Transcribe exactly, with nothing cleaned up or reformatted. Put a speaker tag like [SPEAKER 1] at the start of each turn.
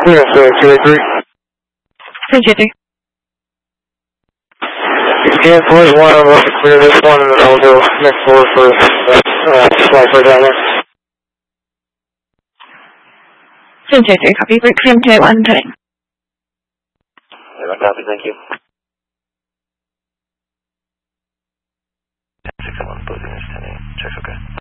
[SPEAKER 1] Yes, uh, two eight three.
[SPEAKER 2] three two three.
[SPEAKER 1] Scan flight one, I'm about to clear this one, and then I'll go next floor for uh, uh, flight for down there.
[SPEAKER 2] three two three, copy. Route Cam two eight one, turning.
[SPEAKER 3] Everyone copy, thank you. ten six one, closing is ten eight. Check, okay.